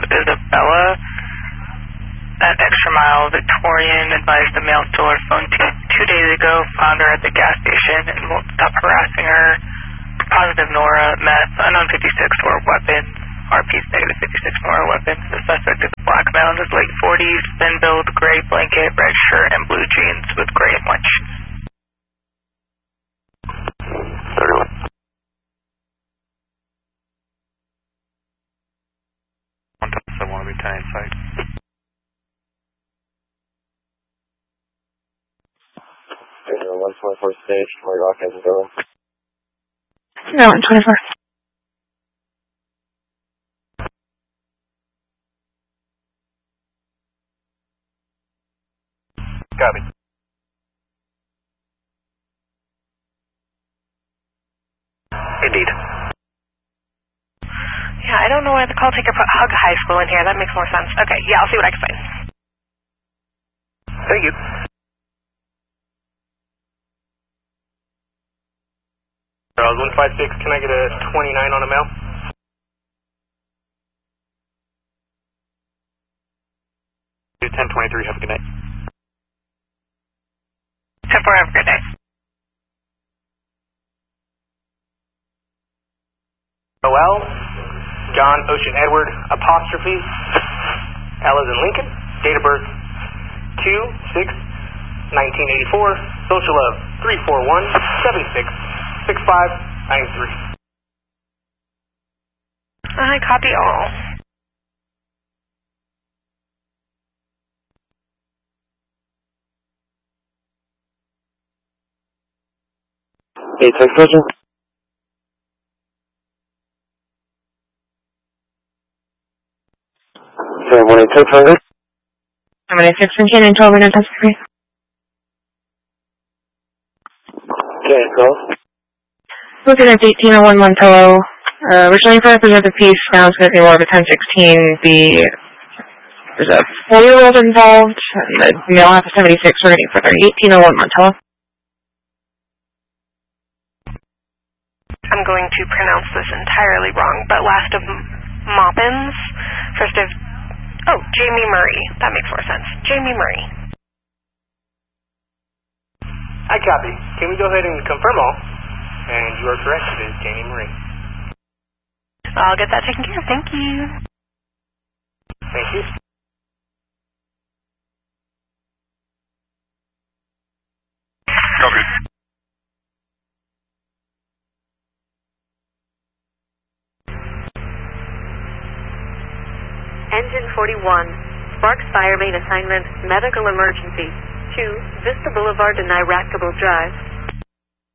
Isabella. At Extra Mile, Victorian advised the male stole her phone 2 days ago, found her at the gas station, and won't stop harassing her. Positive Nora, meth, unknown 56 or weapons. RP's negative 56 Nora weapons. The suspect is a black male in his late 40s, thin build, gray blanket, red shirt, and blue jeans with gray and white shoes. 31. I want to retain site. There's a 124 stage, Murray Rock engine going. No, 124. Copy. Indeed. Yeah, I don't know why the call taker put Hug High School in here. That makes more sense. Okay, yeah, I'll see what I can find. Thank you. Charles 156, can I get a 29 on a mail? Do 1023, have a good night. 10-4, have a good day. Noel, John Ocean Edward, apostrophe, L as in Lincoln, date of birth 2/6/1984, social of 341-76-6593. I copy all. Hey, text message. Okay, 186, right there? 186 from Cannon, 12 minutes, that's free. Okay, call. Looking at 1801 Montello. Originally for representative peace, now it's going to be more of a 1016. There's a 4-year-old involved, and the male half of 76, we're getting further. 1801 Montello. I'm going to pronounce this entirely wrong, but last of Moppins, first of, Jamie Murray. That makes more sense. Jamie Murray. I copy. Can we go ahead and confirm all? And you are correct, it is Jamie Murray. I'll get that taken care of. Thank you. Thank you. Copy. Engine 41, Sparks Fire Main Assignment, Medical Emergency, 2 Vista Boulevard and Iraqable Drive.